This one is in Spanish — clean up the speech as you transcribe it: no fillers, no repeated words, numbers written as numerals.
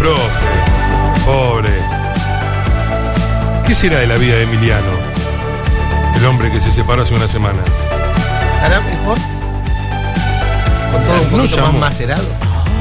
profe. Pobre. ¿Qué será de la vida de Emiliano? El hombre que se separó hace una semana. ¿Estará mejor? ¿Con todo un poquito más macerado?